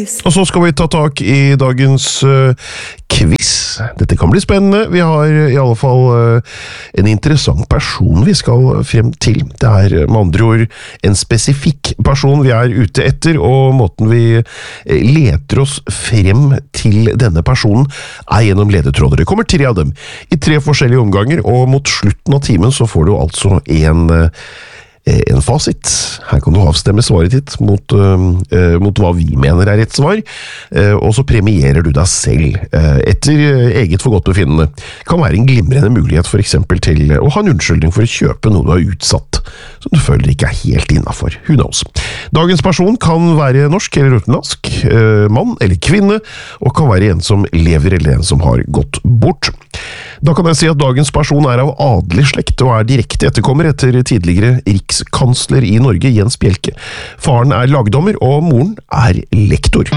quiz. Og så skal vi ta tak i dagens quiz. Dette kan bli spennende. Vi har i alle fall en interessant person vi skal frem til. Det er med andre ord en spesifikk person vi er ute etter, og måten vi leter oss frem til denne personen er gjennom ledetråder. Det kommer 3 av dem i 3 forskjellige omganger, og mot slutten av timen så får du altså en fasit. Her kan du avstemme svaret ditt mot hva vi mener er rett svar, og så premierer du deg selv etter eget forgodtbefinnende. Det kan være en glimrende mulighet for eksempel til å ha en unnskyldning for å kjøpe noe du har utsatt, som du føler ikke er helt innenfor. Who knows? Dagens person kan være norsk eller utenlandsk, mann eller kvinne, og kan være en som lever eller en som har gått bort. Da kan jeg si at dagens person er av adelig slekt og er direkte etterkommer etter tidligere rikskansler i Norge, Jens Bjelke. Faren er lagdommer, og moren er lektor.